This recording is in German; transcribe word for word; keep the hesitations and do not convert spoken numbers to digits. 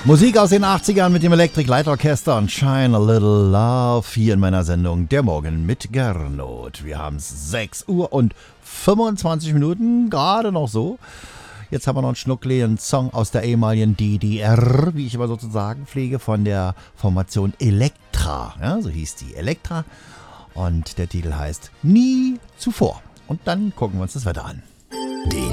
Musik aus den achtzigern mit dem Electric Light Orchester und Shine a Little Love hier in meiner Sendung Der Morgen mit Gernot. Wir haben es sechs Uhr und fünfundzwanzig Minuten, gerade noch so. Jetzt haben wir noch einen Schnuckli, einen Song aus der ehemaligen D D R, wie ich immer sozusagen pflege, von der Formation Elektra. Ja, so hieß die Elektra. Und der Titel heißt Nie zuvor. Und dann gucken wir uns das Wetter an. Den